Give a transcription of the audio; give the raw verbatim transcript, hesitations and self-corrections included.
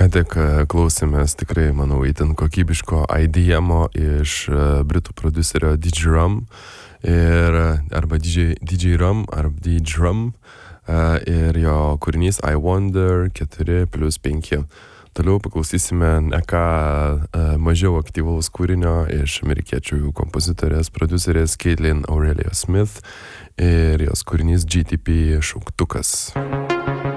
Ką tik klausėmės tikrai, manau, itin kokybiško I D M-o iš britų prodiuserio D J Rum ir arba D J, D J Rum arba D J Rum ir jo kūrinys I Wonder keturi plius penki. Toliau paklausysime ne ką mažiau aktyvaus kūrinio iš amerikiečių kompozitorės, prodiuserės Caitlin Aurelia Smith ir jos kūrinys G T P šauktukas.